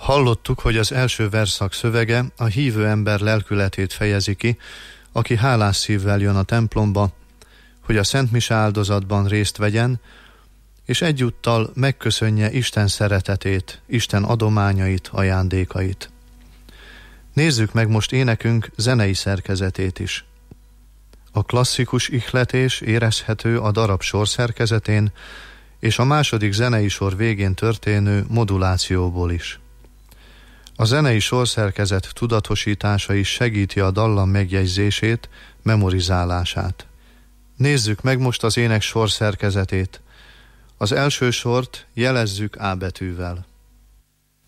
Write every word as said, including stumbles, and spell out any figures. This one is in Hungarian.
Hallottuk, hogy az első verszak szövege a hívő ember lelkületét fejezi ki, aki hálás szívvel jön a templomba, hogy a Szent Mise áldozatban részt vegyen, és egyúttal megköszönje Isten szeretetét, Isten adományait, ajándékait. Nézzük meg most énekünk zenei szerkezetét is. A klasszikus ihletés érezhető a darab sorszerkezetén, és a második zenei sor végén történő modulációból is. A zenei sorszerkezet tudatosítása is segíti a dallam megjegyzését, memorizálását. Nézzük meg most az ének sorszerkezetét. Az első sort jelezzük A betűvel.